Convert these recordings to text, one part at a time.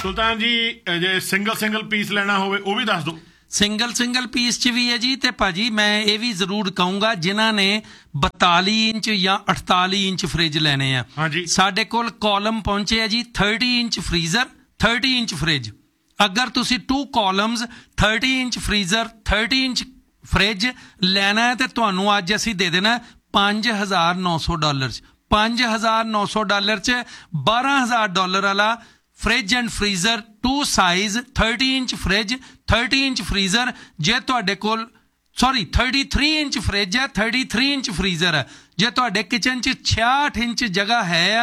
ਸੁਲਤਾਨ ਜੀ ਜੇ single piece ਲੈਣਾ ਹੋਵੇ ਉਹ ਵੀ ਦੱਸ ਦਿਓ। ਸਿੰਗਲ ਪੀਸ 'ਚ ਵੀ ਹੈ ਜੀ। ਤੇ ਭਾਜੀ ਮੈਂ ਇਹ ਵੀ ਜ਼ਰੂਰ ਕਹੂੰਗਾ ਜਿਨ੍ਹਾਂ ਨੇ 42 ਇੰਚ ਜਾਂ 48 ਇੰਚ ਫਰਿੱਜ ਲੈਣੇ ਆ, ਹਾਂਜੀ ਸਾਡੇ ਕੋਲ ਕਾਲਮ ਪਹੁੰਚੇ ਆ ਜੀ 30 ਇੰਚ ਫਰੀਜ਼ਰ 30 ਇੰਚ ਫਰਿੱਜ। ਅਗਰ ਤੁਸੀਂ 2 columns 30 inch freezer 30 inch fridge ਲੈਣਾ ਹੈ ਤੇ ਤੁਹਾਨੂੰ ਅੱਜ ਅਸੀਂ ਦੇ ਦੇਣਾ $5,900 'ਚ। $5,900 'ਚ $12,000 ਵਾਲਾ fridge and freezer 2 size 30 inch fridge 30 inch freezer. ਜੇ ਤੁਹਾਡੇ ਕੋਲ 33 ਇੰਚ ਫਰਿੱਜ ਹੈ 33 ਇੰਚ ਫਰੀਜ਼ਰ ਹੈ। ਜੇ ਤੁਹਾਡੇ ਕਿਚਨ 'ਚ 66 ਇੰਚ ਜਗ੍ਹਾ ਹੈ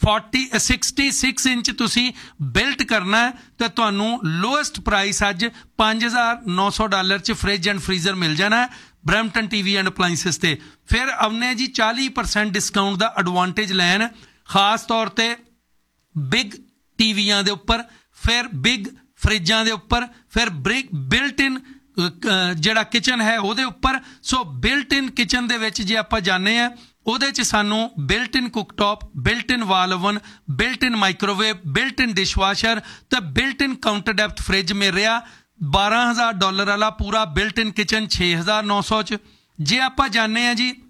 66 ਇੰਚ ਤੁਸੀਂ ਬਿਲਟ ਕਰਨਾ ਹੈ ਤੇ ਤੁਹਾਨੂੰ ਲੋਐਸਟ ਪ੍ਰਾਈਸ ਅੱਜ $5,900 'ਚ ਫਰਿੱਜ ਐਂਡ ਫਰੀਜ਼ਰ ਮਿਲ ਜਾਣਾ ਹੈ ਬਰੈਂਪਟਨ ਟੀਵੀ ਐਂਡ ਅਪਲਾਈਂਸਿਸ ਤੇ। ਫਿਰ ਆਉਂਦੇ ਜੀ 40% ਡਿਸਕਾਊਂਟ ਦਾ ਐਡਵਾਂਟੇਜ ਲੈਣ ਖਾਸ ਤੌਰ ਤੇ ਬਿਗ ਟੀਵੀਆਂ ਦੇ ਉੱਪਰ, ਫਿਰ ਬਿਗ ਫਰਿੱਜਾਂ ਦੇ ਉੱਪਰ, ਫਿਰ ਬਿਲਟ ਇਨ ਜਿਹੜਾ ਕਿਚਨ ਹੈ ਉਹਦੇ ਉੱਪਰ। ਸੋ ਬਿਲਟ ਇਨ ਕਿਚਨ ਦੇ ਵਿੱਚ ਜੇ ਆਪਾਂ ਜਾਂਦੇ ਹਾਂ ਉਹਦੇ 'ਚ ਸਾਨੂੰ ਬਿਲਟ ਇਨ ਕੁੱਕਟੌਪ, ਬਿਲਟ ਇਨ ਵਾਲ ਓਵਨ, ਬਿਲਟ ਇਨ ਮਾਈਕ੍ਰੋਵੇਵ, ਬਿਲਟ ਇਨ ਡਿਸ਼ਵਾਸ਼ਰ ਤੇ ਬਿਲਟ ਇਨ ਕਾਊਂਟਰ ਡੈਪਥ ਫਰਿੱਜ ਮਿਲ ਰਿਹਾ $12,000 ਵਾਲਾ ਪੂਰਾ ਬਿਲਟ ਇਨ ਕਿਚਨ 6,900 'ਚ। ਜੇ ਆਪਾਂ ਜਾਂਦੇ ਹਾਂ ਜੀ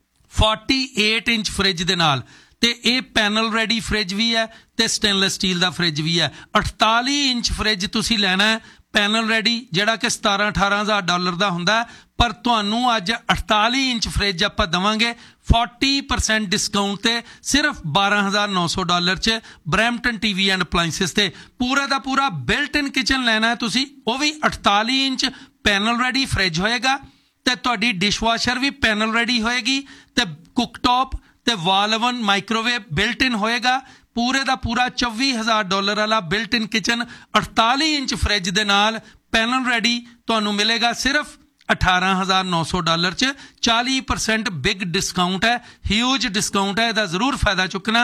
48 ਇੰਚ ਫਰਿੱਜ ਦੇ ਨਾਲ, ਤੇ ਇਹ ਪੈਨਲ ਰੈਡੀ ਫਰਿੱਜ ਵੀ ਹੈ ਤੇ ਸਟੇਨਲੈਸ ਸਟੀਲ ਦਾ ਫਰਿੱਜ ਵੀ ਹੈ। 48 ਇੰਚ ਫਰਿੱਜ ਤੁਸੀਂ ਲੈਣਾ ਹੈ ਪੈਨਲ ਰੈਡੀ ਜਿਹੜਾ ਕਿ $17,000-18,000 ਦਾ ਹੁੰਦਾ, ਪਰ ਤੁਹਾਨੂੰ ਅੱਜ 48 ਇੰਚ ਫਰਿੱਜ ਆਪਾਂ ਦੇਵਾਂਗੇ 40% ਡਿਸਕਾਊਂਟ ਤੇ ਸਿਰਫ $12,900 'ਚ ਬਰੈਂਪਟਨ ਟੀਵੀ ਐਂਡ ਅਪਲਾਈਂਸਿਸ ਤੇ। ਪੂਰਾ ਦਾ ਪੂਰਾ ਬਿਲਟ ਇਨ ਕਿਚਨ ਲੈਣਾ ਹੈ ਤੁਸੀਂ, ਉਹ ਵੀ 48 ਇੰਚ ਪੈਨਲ ਰੈਡੀ ਫਰਿੱਜ ਹੋਏਗਾ ਤੇ ਤੁਹਾਡੀ ਡਿਸ਼ਵਾਸ਼ਰ ਵੀ ਪੈਨਲ ਰੈਡੀ ਹੋਏਗੀ ਤੇ ਕੁੱਕਟੌਪ ਤੇ ਵਾਲ ਓਵਨ ਮਾਈਕ੍ਰੋਵੇਵ ਬਿਲਟ ਇਨ ਹੋਏਗਾ। ਪੂਰੇ ਦਾ ਪੂਰਾ $24,000 ਵਾਲਾ ਬਿਲਟ ਇਨ ਕਿਚਨ 48 ਇੰਚ ਫਰਿੱਜ ਦੇ ਨਾਲ ਪੈਨਲ ਰੈਡੀ ਤੁਹਾਨੂੰ ਮਿਲੇਗਾ ਸਿਰਫ $18,900 'ਚ। 40% ਬਿਗ ਡਿਸਕਾਊਂਟ ਹੈ, ਹਿਊਜ ਡਿਸਕਾਊਂਟ ਹੈ, ਇਹਦਾ ਜ਼ਰੂਰ ਫਾਇਦਾ ਚੁੱਕਣਾ।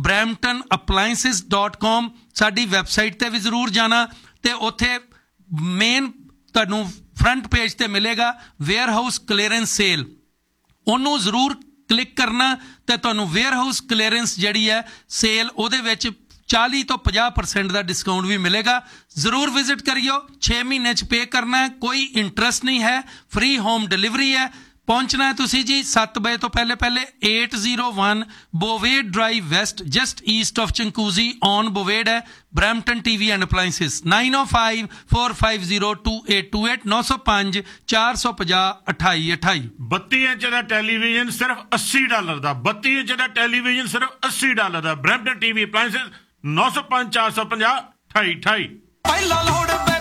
bramptonappliances.com ਸਾਡੀ ਵੈਬਸਾਈਟ ਤੇ ਵੀ ਜ਼ਰੂਰ ਜਾਣਾ ਤੇ ਉੱਥੇ ਮੇਨ ਤੁਹਾਨੂੰ ਫਰੰਟ ਪੇਜ ਤੇ ਮਿਲੇਗਾ ਵੇਅਰ ਹਾਊਸ ਕਲੀਅਰੈਂਸ ਸੇਲ, ਉਹਨੂੰ ਜ਼ਰੂਰ ਕਲਿੱਕ ਕਰਨਾ ਤੇ ਤੁਹਾਨੂੰ ਵੇਅਰ ਹਾਊਸ ਕਲੀਅਰੈਂਸ ਜਿਹੜੀ ਹੈ ਸੇਲ ਉਹਦੇ ਵਿੱਚ 40 ਤੋਂ 50% ਦਾ ਡਿਸਕਾਊਂਟ ਵੀ ਮਿਲੇਗਾ। ਜ਼ਰੂਰ ਵਿਜ਼ਿਟ ਕਰਿਓ। 6 ਮਹੀਨੇ 'ਚ ਪੇ ਕਰਨਾ ਹੈ, ਕੋਈ ਇੰਟਰਸਟ ਨਹੀਂ ਹੈ, ਫ੍ਰੀ ਹੋਮ ਡਿਲੀਵਰੀ ਹੈ। ਪਹੁੰਚਣਾ ਹੈ ਤੁਸੀਂ ਜੀ 7 ਵਜੇ ਤੋਂ ਪਹਿਲੇ 801 ਬੋਵੇਡ drive West just East of ਚੰਕੂਜ਼ੀ on ਬੋਵੇਡ ਹੈ Brampton TV and ਅਪਲਾਈਂਸਿਸ। 9054502828 905 450 2828। 32 inch the television ਸਿਰਫ $80 ਦਾ। 32 ਇੰਚ ਦਾ ਟੈਲੀਵਿਜ਼ਨ ਸਿਰਫ $80 ਦਾ। Brampton TV ਅਪਲਾਈਂਸਿਸ 905 450 2828। ਪਹਿਲਾ ਲੋੜ